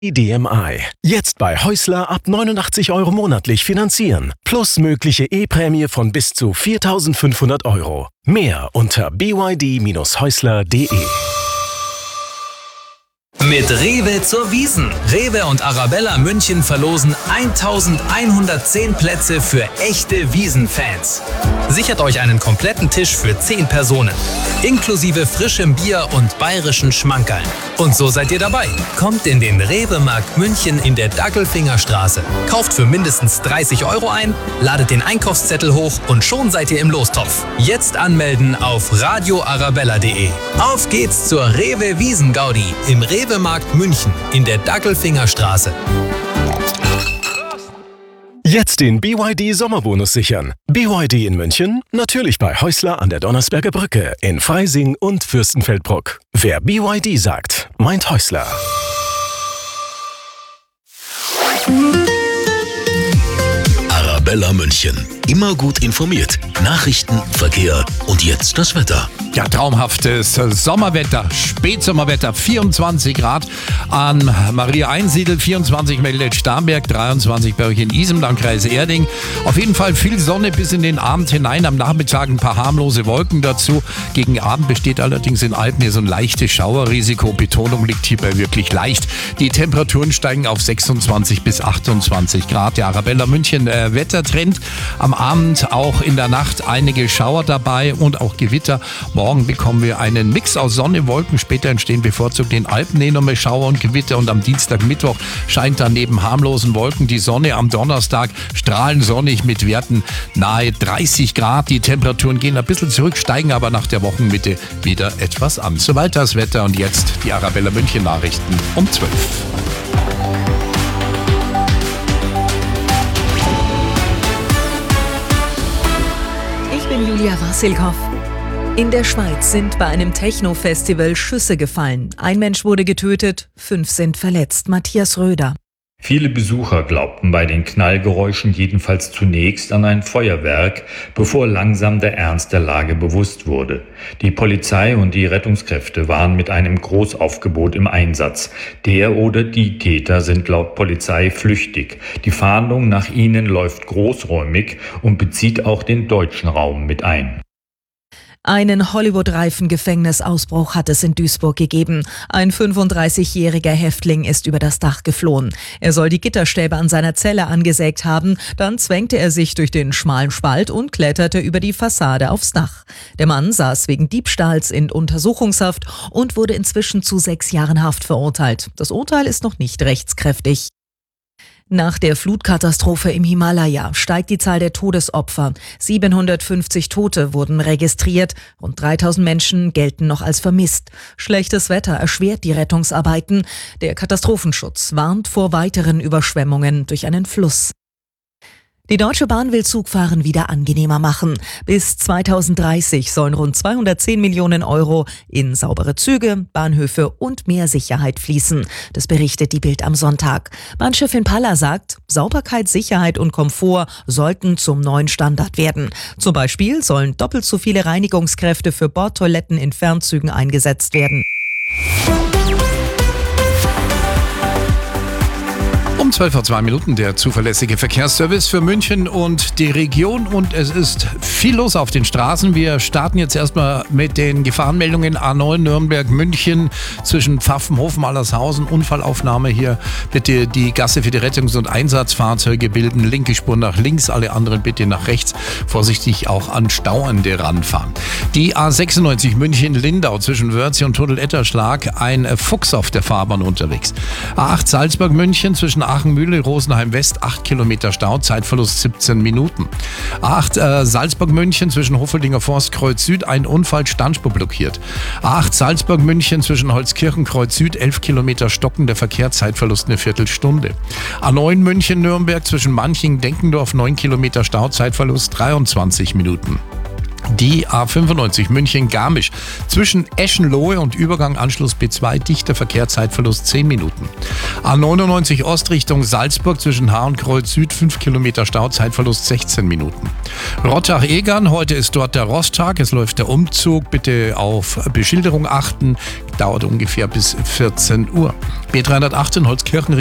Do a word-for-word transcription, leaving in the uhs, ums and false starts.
D M I. Jetzt bei Häusler ab neunundachtzig Euro monatlich finanzieren. Plus mögliche E-Prämie von bis zu viertausendfünfhundert Euro. Mehr unter b y d Bindestrich häusler punkt d e. Mit Rewe zur Wiesn. Rewe und Arabella München verlosen eintausendeinhundertzehn Plätze für echte Wiesn-Fans. Sichert euch einen kompletten Tisch für zehn Personen. Inklusive frischem Bier und bayerischen Schmankerln. Und so seid ihr dabei. Kommt in den Rewe-Markt München in der Dackelfingerstraße. Kauft für mindestens dreißig Euro ein, ladet den Einkaufszettel hoch und schon seid ihr im Lostopf. Jetzt anmelden auf radio arabella punkt d e. Auf geht's zur Rewe Wiesn-Gaudi im Rewe-Markt München in der Dackelfingerstraße. Jetzt den B Y D Sommerbonus sichern. B Y D in München? Natürlich bei Häusler an der Donnersberger Brücke, in Freising und Fürstenfeldbruck. Wer B Y D sagt, meint Häusler. Arabella München. Immer gut informiert. Nachrichten, Verkehr und jetzt das Wetter. Ja, traumhaftes Sommerwetter, Spätsommerwetter, vierundzwanzig Grad an Maria Einsiedel, vierundzwanzig meldet Starnberg, dreiundzwanzig bei euch in Isem, Landkreis Erding. Auf jeden Fall viel Sonne bis in den Abend hinein, am Nachmittag ein paar harmlose Wolken dazu. Gegen Abend besteht allerdings in Alpen hier so ein leichtes Schauerrisiko, Betonung liegt hierbei wirklich leicht. Die Temperaturen steigen auf sechsundzwanzig bis achtundzwanzig Grad. Der Arabella München äh, Wettertrend, am Abend auch in der Nacht einige Schauer dabei und auch Gewitter. Morgen bekommen wir einen Mix aus Sonne, Wolken. Später entstehen bevorzugt in Alpen enorme Schauer und Gewitter. Und am Dienstag, Mittwoch scheint dann neben harmlosen Wolken die Sonne. Am Donnerstag strahlend sonnig mit Werten nahe dreißig Grad. Die Temperaturen gehen ein bisschen zurück, steigen aber nach der Wochenmitte wieder etwas an. Soweit das Wetter und jetzt die Arabella München Nachrichten um zwölf. Ich bin Julia Wassilkow. In der Schweiz sind bei einem Techno-Festival Schüsse gefallen. Ein Mensch wurde getötet, fünf sind verletzt. Matthias Röder. Viele Besucher glaubten bei den Knallgeräuschen jedenfalls zunächst an ein Feuerwerk, bevor langsam der Ernst der Lage bewusst wurde. Die Polizei und die Rettungskräfte waren mit einem Großaufgebot im Einsatz. Der oder die Täter sind laut Polizei flüchtig. Die Fahndung nach ihnen läuft großräumig und bezieht auch den deutschen Raum mit ein. Einen Hollywood-reifen Gefängnisausbruch hat es in Duisburg gegeben. Ein fünfunddreißigjähriger Häftling ist über das Dach geflohen. Er soll die Gitterstäbe an seiner Zelle angesägt haben. Dann zwängte er sich durch den schmalen Spalt und kletterte über die Fassade aufs Dach. Der Mann saß wegen Diebstahls in Untersuchungshaft und wurde inzwischen zu sechs Jahren Haft verurteilt. Das Urteil ist noch nicht rechtskräftig. Nach der Flutkatastrophe im Himalaya steigt die Zahl der Todesopfer. siebenhundertfünfzig Tote wurden registriert. Rund dreitausend Menschen gelten noch als vermisst. Schlechtes Wetter erschwert die Rettungsarbeiten. Der Katastrophenschutz warnt vor weiteren Überschwemmungen durch einen Fluss. Die Deutsche Bahn will Zugfahren wieder angenehmer machen. Bis zweitausenddreißig sollen rund zweihundertzehn Millionen Euro in saubere Züge, Bahnhöfe und mehr Sicherheit fließen. Das berichtet die Bild am Sonntag. Bahnchefin Palla sagt, Sauberkeit, Sicherheit und Komfort sollten zum neuen Standard werden. Zum Beispiel sollen doppelt so viele Reinigungskräfte für Bordtoiletten in Fernzügen eingesetzt werden. Um zwölf Uhr zwei Minuten der zuverlässige Verkehrsservice für München und die Region und es ist viel los auf den Straßen. Wir starten jetzt erstmal mit den Gefahrenmeldungen A neun Nürnberg München zwischen Pfaffenhofen Allershausen. Unfallaufnahme hier. Bitte die Gasse für die Rettungs- und Einsatzfahrzeuge bilden. Linke Spur nach links, alle anderen bitte nach rechts. Vorsichtig auch an Stauende ranfahren. Die A sechsundneunzig München Lindau zwischen Wörthsee und Tunnel-Etterschlag. Ein Fuchs auf der Fahrbahn unterwegs. A acht Salzburg München zwischen Aachenmühle, Rosenheim West, acht Kilometer Stau, Zeitverlust siebzehn Minuten. A acht äh, Salzburg-München zwischen Hoffeldinger Forst, Kreuz Süd, ein Unfall, Standspur blockiert. A acht Salzburg-München zwischen Holzkirchen, Kreuz Süd, elf Kilometer stockender Verkehr, Zeitverlust eine Viertelstunde. A neun München-Nürnberg zwischen Manching, Denkendorf, neun Kilometer Stau, Zeitverlust dreiundzwanzig Minuten. Die A fünfundneunzig München-Garmisch zwischen Eschenlohe und Übergang Anschluss B zwei, dichter Verkehr, Zeitverlust zehn Minuten. A neunundneunzig Ost Richtung Salzburg zwischen Haar und Kreuz Süd, fünf Kilometer Stau, Zeitverlust sechzehn Minuten. Rottach-Egern, heute ist dort der Rosttag, es läuft der Umzug, bitte auf Beschilderung achten. dauert ungefähr bis vierzehn Uhr. B dreihundertacht in Holzkirchen